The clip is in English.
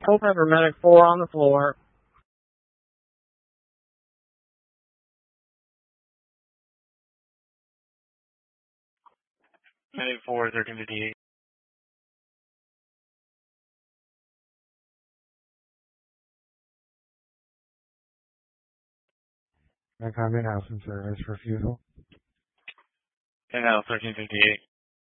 Culpepper Medic 4 on the floor. Medic 4, 1358. I come in-house in service refusal. In-house 1358.